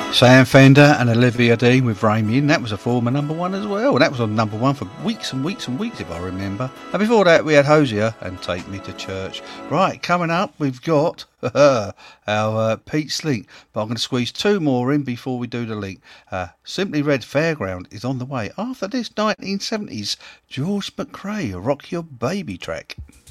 Sam Fender and Olivia Dean with Rain. That was a former number one as well. And that was on number one for weeks and weeks and weeks, if I remember. And before that, we had Hosier and Take Me to Church. Right, coming up, we've got our Pete Slink. But I'm going to squeeze two more in before we do the link. Simply Red Fairground is on the way after this 1970s George McRae Rock Your Baby track.